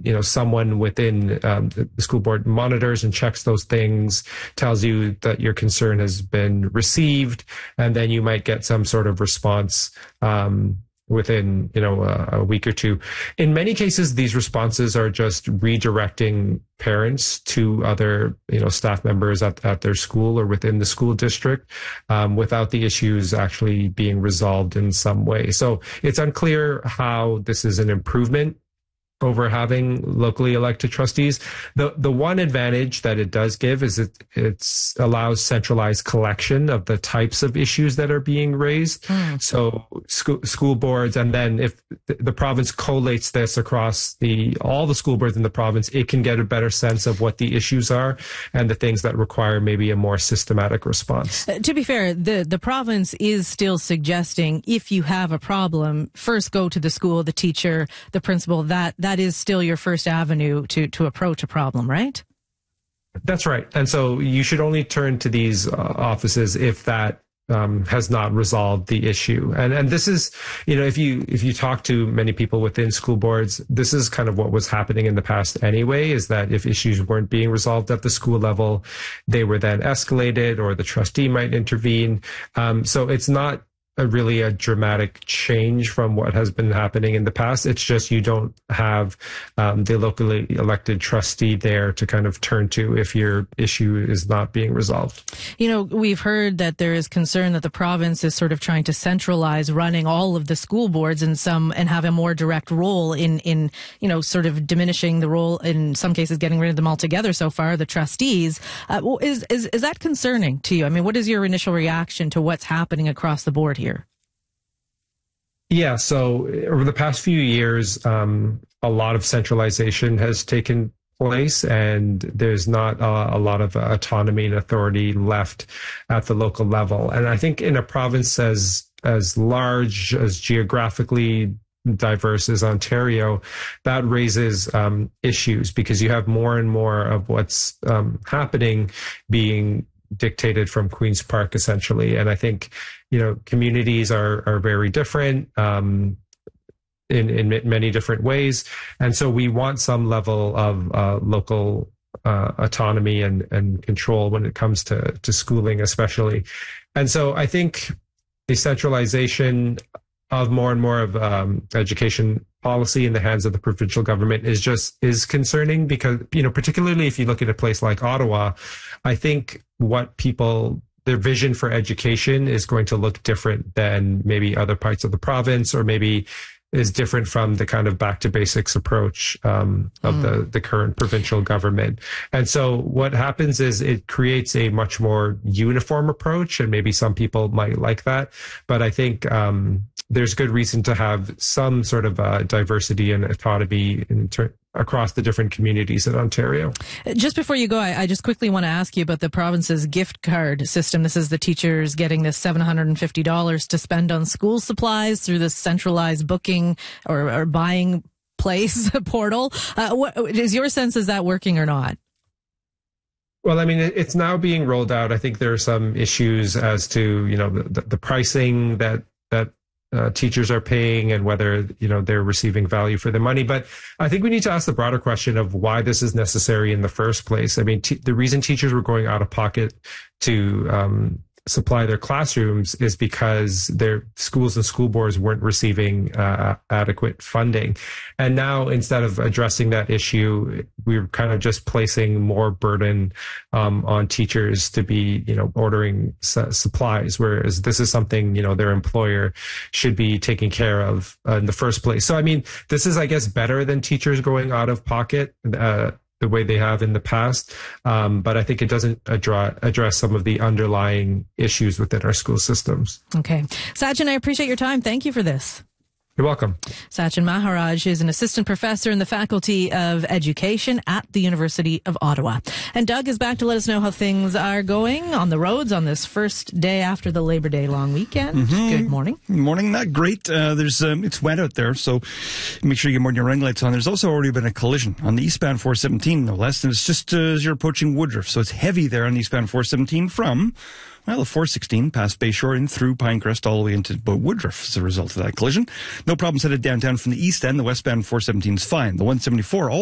someone within the school board monitors and checks those things, tells you that your concern has been received, and then you might get some sort of response within a week or two. In many cases, these responses are just redirecting parents to other staff members at their school or within the school district, without the issues actually being resolved in some way. So it's unclear how this is an improvement over having locally elected trustees. The one advantage that it does give is it allows centralized collection of the types of issues that are being raised. So school boards, and then if the province collates this across all the school boards in the province, it can get a better sense of what the issues are and the things that require maybe a more systematic response. To be fair, the province is still suggesting if you have a problem, first go to the school, the teacher, the principal. That is still your first avenue to approach a problem, right? That's right. And so you should only turn to these offices if that has not resolved the issue. And this is, if you talk to many people within school boards, this is kind of what was happening in the past anyway, is that if issues weren't being resolved at the school level, they were then escalated or the trustee might intervene. So it's not really a dramatic change from what has been happening in the past. It's just you don't have the locally elected trustee there to kind of turn to if your issue is not being resolved. We've heard that there is concern that the province is sort of trying to centralize running all of the school boards and have a more direct role in sort of diminishing the role, in some cases getting rid of them altogether so far, the trustees. Is that concerning to you? I mean, what is your initial reaction to what's happening across the board here? Yeah, so over the past few years, a lot of centralization has taken place, and there's not a lot of autonomy and authority left at the local level. And I think in a province as large, as geographically diverse as Ontario, that raises issues, because you have more and more of what's happening being dictated from Queen's Park, essentially. And I think, communities are very different in many different ways. And so we want some level of local autonomy and control when it comes to schooling, especially. And so I think the centralization of more and more of education policy in the hands of the provincial government is concerning, because, particularly if you look at a place like Ottawa, I think their vision for education is going to look different than maybe other parts of the province, or maybe is different from the kind of back to basics approach of the current provincial government. And so what happens is it creates a much more uniform approach, and maybe some people might like that. But I think there's good reason to have some sort of diversity and autonomy across the different communities in Ontario. Just before you go, I just quickly want to ask you about the province's gift card system. This is the teachers getting this $750 to spend on school supplies through this centralized booking or buying place portal. What is your sense? Is that working or not? Well, I mean, it's now being rolled out. I think there are some issues as to, the pricing that teachers are paying, and whether they're receiving value for their money. But I think we need to ask the broader question of why this is necessary in the first place. I mean, the reason teachers were going out of pocket to supply their classrooms is because their schools and school boards weren't receiving adequate funding. And now, instead of addressing that issue, we're kind of just placing more burden on teachers to be, ordering supplies, whereas this is something, their employer should be taking care of in the first place. So, I mean, this is, I guess, better than teachers going out of pocket the way they have in the past. But I think it doesn't address some of the underlying issues within our school systems. Okay. Sachin, I appreciate your time. Thank you for this. You're welcome. Sachin Maharaj is an assistant professor in the Faculty of Education at the University of Ottawa. And Doug is back to let us know how things are going on the roads on this first day after the Labor Day long weekend. Good morning. Good morning. Not great. It's wet out there, so make sure you get more of your running lights on. There's also already been a collision on the eastbound 417, no less, and it's just as you're approaching Woodruff. So it's heavy there on the eastbound 417 from the 416 past Bayshore and through Pinecrest all the way into Woodruff as a result of that collision. No problems headed downtown from the east end. The westbound 417 is fine. The 174